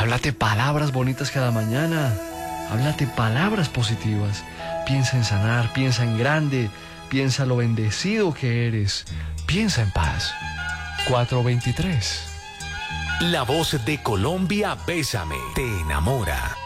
Háblate palabras bonitas cada mañana. Háblate palabras positivas. Piensa en sanar, piensa en grande, piensa lo bendecido que eres. Piensa en paz. 423. La voz de Colombia, Bésame, te enamora.